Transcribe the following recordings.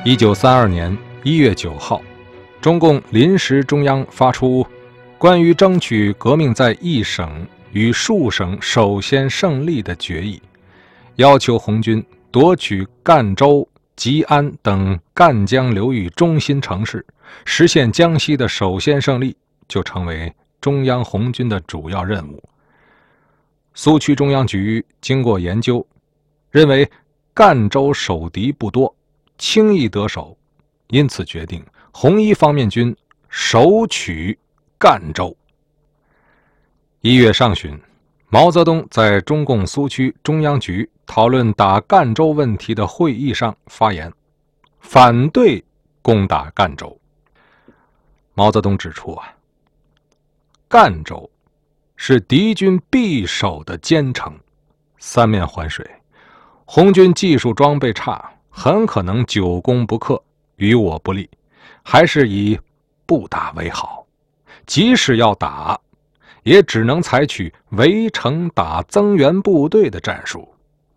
1932年1月9号，中共临时中央发出关于争取革命在一省与数省首先胜利的决议，要求红军夺取赣州、吉安等赣江流域中心城市，实现江西的首先胜利，就成为中央红军的主要任务。苏区中央局经过研究，认为赣州守敌不多，轻易得手，因此决定红一方面军首取赣州。1月上旬，毛泽东在中共苏区中央局讨论打赣州问题的会议上发言，反对攻打赣州。毛泽东指出赣州是敌军必守的坚城，三面环水，红军技术装备差，很可能久攻不克，与我不利，还是以不打为好。即使要打，也只能采取围城打增援部队的战术。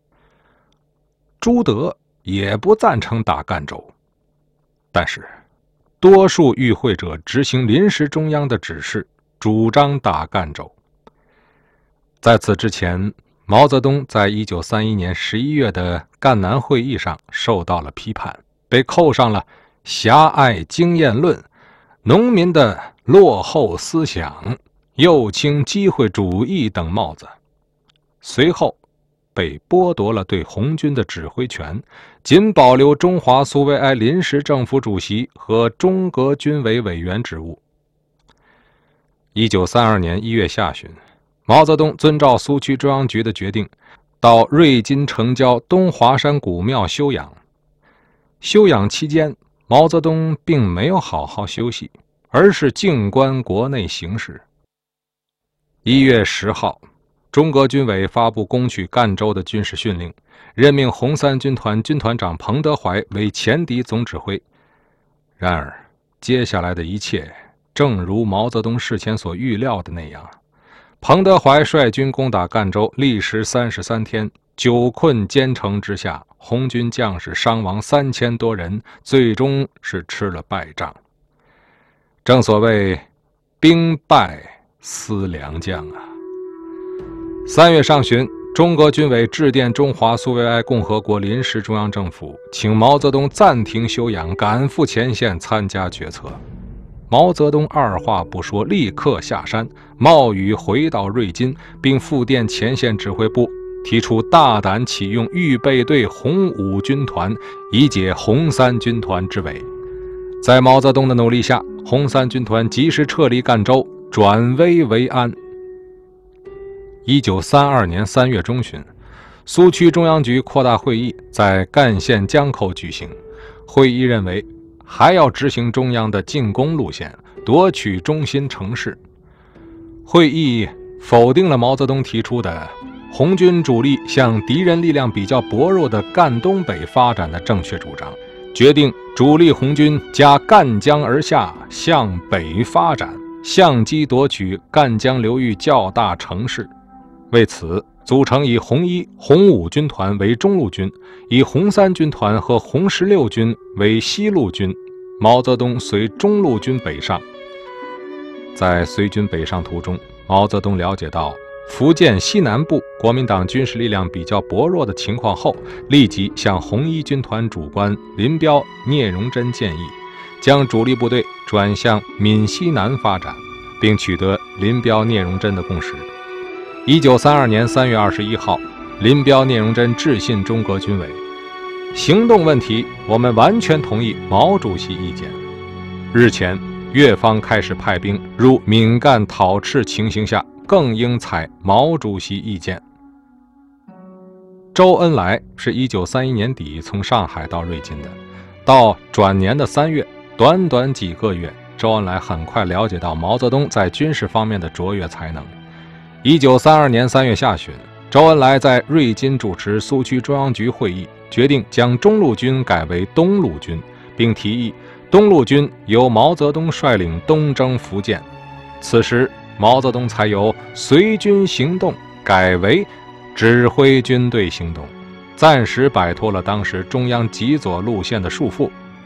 朱德也不赞成打赣州，但是多数与会者执行临时中央的指示，主张打赣州。在此之前，毛泽东在1931年11月的赣南会议上受到了批判，被扣上了狭隘经验论、农民的落后思想、右倾机会主义等帽子，随后被剥夺了对红军的指挥权，仅保留中华苏维埃临时政府主席和中革军委委员职务。1932年1月下旬，毛泽东遵照苏区中央局的决定，到瑞金城郊东华山古庙休养。休养期间，毛泽东并没有好好休息，而是静观国内形势。1月10号，中革军委发布攻取赣州的军事训令，任命红三军团军团长彭德怀为前敌总指挥。然而，接下来的一切正如毛泽东事前所预料的那样，彭德怀率军攻打赣州，历时33天，久困坚城之下，红军将士伤亡3000多人，最终是吃了败仗。正所谓兵败思良将3月上旬，中革军委致电中华苏维埃共和国临时中央政府，请毛泽东暂停休养，赶赴前线参加决策。毛泽东二话不说，立刻下山，冒雨回到瑞金，并复电前线指挥部，提出大胆启用预备队红五军团，以解红三军团之围。在毛泽东的努力下，红三军团及时撤离赣州，转危为安。1932年3月中旬，苏区中央局扩大会议在赣县江口举行。会议认为，还要执行中央的进攻路线，夺取中心城市。会议否定了毛泽东提出的红军主力向敌人力量比较薄弱的赣东北发展的正确主张，决定主力红军加赣江而下，向北发展，相机夺取赣江流域较大城市。为此，组成以红一、红五军团为中路军，以红三军团和红16军为西路军。毛泽东随中路军北上。在随军北上途中，毛泽东了解到福建西南部国民党军事力量比较薄弱的情况后，立即向红一军团主官林彪、聂荣臻建议，将主力部队转向闽西南发展，并取得林彪、聂荣臻的共识。1932年3月21号，林彪、聂荣臻致信中革军委，行动问题我们完全同意毛主席意见。日前，越方开始派兵入闽赣讨赤情形下，更应采毛主席意见。周恩来是1931年底从上海到瑞金的，到转年的3月，短短几个月，周恩来很快了解到毛泽东在军事方面的卓越才能。1932年3月下旬，周恩来在瑞金主持苏区中央局会议，决定将中路军改为东路军，并提议东路军由毛泽东率领东征福建。此时，毛泽东才由随军行动改为指挥军队行动，暂时摆脱了当时中央极左路线的束缚，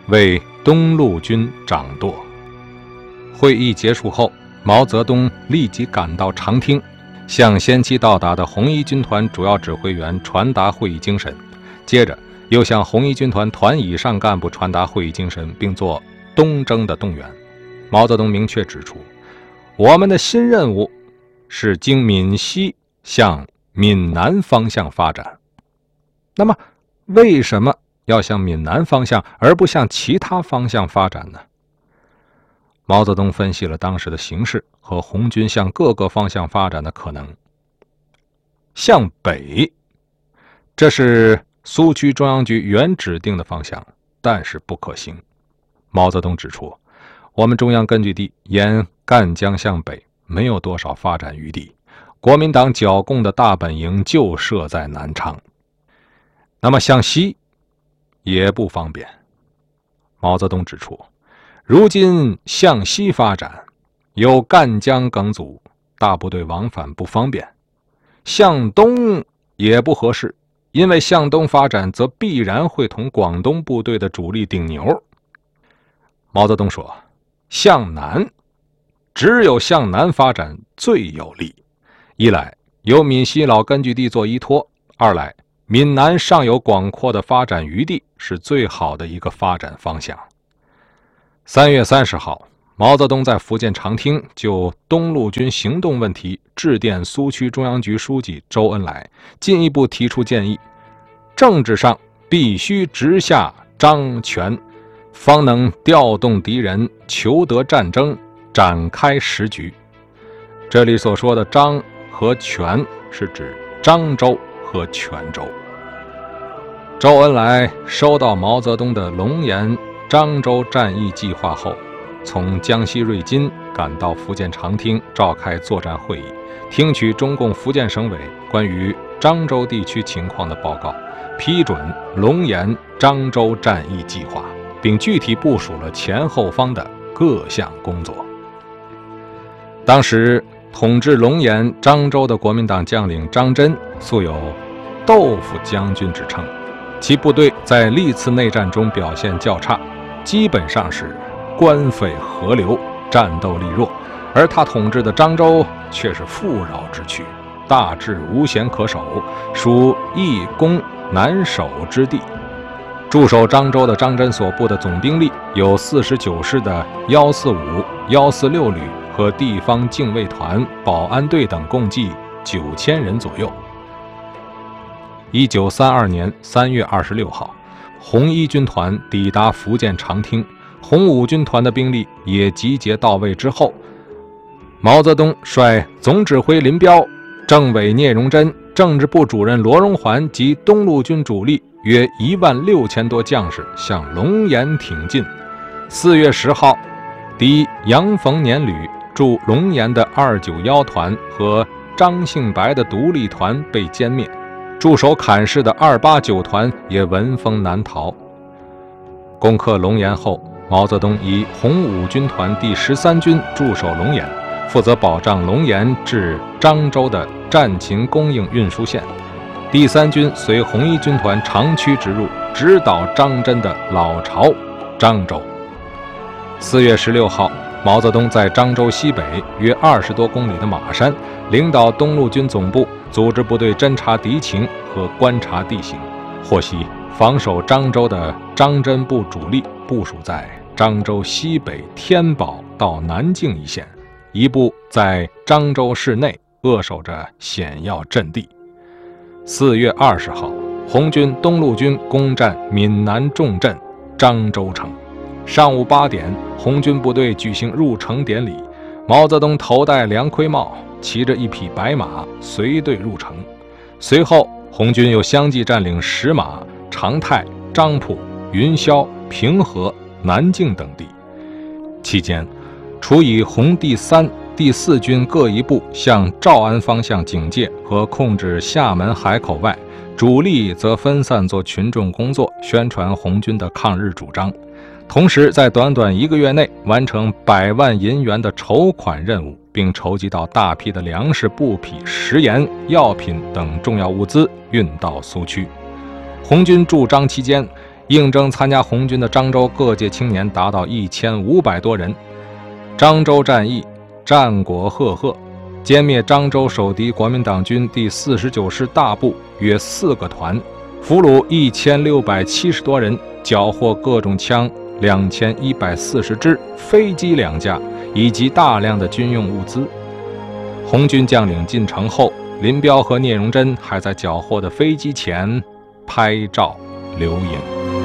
为东路军掌舵。会议结束后，毛泽东立即赶到长汀，向先期到达的红一军团主要指挥员传达会议精神，接着又向红一军团团以上干部传达会议精神，并做东征的动员。毛泽东明确指出，我们的新任务是经闽西向闽南方向发展。那么为什么要向闽南方向而不向其他方向发展呢？毛泽东分析了当时的形势和红军向各个方向发展的可能。向北，这是苏区中央局原指定的方向，但是不可行。毛泽东指出，我们中央根据地沿赣江向北，没有多少发展余地，国民党剿共的大本营就设在南昌。那么向西也不方便。毛泽东指出，如今向西发展，有赣江梗阻，大部队往返不方便；向东也不合适，因为向东发展则必然会同广东部队的主力顶牛。毛泽东说，向南，只有向南发展最有利。一来有闽西老根据地做依托，二来闽南尚有广阔的发展余地，是最好的一个发展方向。3月30号，毛泽东在福建长汀就东路军行动问题致电苏区中央局书记周恩来，进一步提出建议：政治上必须直下张权，方能调动敌人，求得战争，展开时局。这里所说的张和权是指漳州和泉州。周恩来收到毛泽东的龙岩漳州战役计划后，从江西瑞金赶到福建长汀，召开作战会议，听取中共福建省委关于漳州地区情况的报告，批准龙岩漳州战役计划，并具体部署了前后方的各项工作。当时统治龙岩漳州的国民党将领张真素有豆腐将军之称，其部队在历次内战中表现较差，基本上是官废河流，战斗力弱，而他统治的漳州却是富饶之区，大致无险可守，属易攻难守之地。驻守漳州的张真所部的总兵力有49师的145、146旅和地方警卫团、保安队等，共计9000人左右。1932年3月26号，红一军团抵达福建长汀，红五军团的兵力也集结到位之后，毛泽东率总指挥林彪、政委聂荣臻、政治部主任罗荣桓及东路军主力约16000多将士向龙岩挺进。4月10号，敌杨逢年旅驻龙岩的291团和张幸白的独立团被歼灭，驻守坎市的289团也闻风南逃。攻克龙岩后，毛泽东以红五军团第13军驻守龙岩，负责保障龙岩至漳州的战勤供应运输线。第3军随红一军团长驱直入，直捣张真的老巢漳州。4月16号，毛泽东在漳州西北约20多公里的马山，领导东路军总部组织部队侦察敌情和观察地形，获悉防守漳州的张真部主力部署在漳州西北天宝到南靖一线，一部在漳州市内扼守着险要阵地。4月20号，红军东路军攻占闽南重镇漳州城。上午8点，红军部队举行入城典礼，毛泽东头戴梁盔帽，骑着一匹白马随队入城。随后，红军又相继占领石马、长泰、漳浦、云霄、平和、南靖等地。期间，除以红第3、第4军各一部向诏安方向警戒和控制厦门海口外，主力则分散做群众工作，宣传红军的抗日主张。同时，在短短1个月内完成100万银元的筹款任务，并筹集到大批的粮食、布匹、食盐、药品等重要物资，运到苏区。红军驻漳期间， 应征参加红军的漳州各界青年达到1500多人。漳州战役战果赫赫，歼灭漳州守敌国民党军第49师大部约4个团，俘虏1670多人，缴获各种枪2140支，飞机2架，以及大量的军用物资。红军将领进城后，林彪和聂荣臻还在缴获的飞机前拍照留影。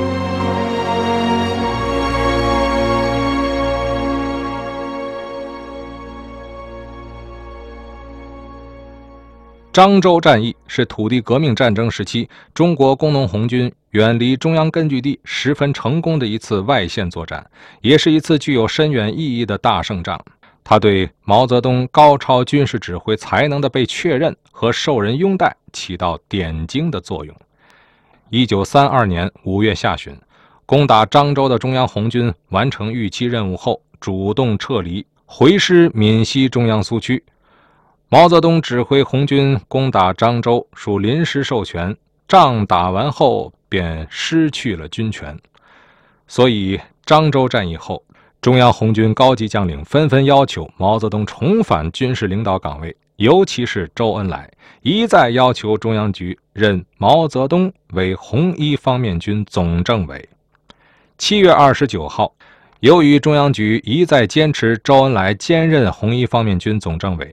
漳州战役是土地革命战争时期中国工农红军远离中央根据地十分成功的一次外线作战，也是一次具有深远意义的大胜仗。它对毛泽东高超军事指挥才能的被确认和受人拥戴起到点睛的作用。1932年5月下旬，攻打漳州的中央红军完成预期任务后，主动撤离，回师闽西中央苏区。毛泽东指挥红军攻打漳州属临时授权，仗打完后便失去了军权。所以漳州战役后，中央红军高级将领纷纷要求毛泽东重返军事领导岗位，尤其是周恩来一再要求中央局任毛泽东为红一方面军总政委。7月29号，由于中央局一再坚持周恩来兼任红一方面军总政委，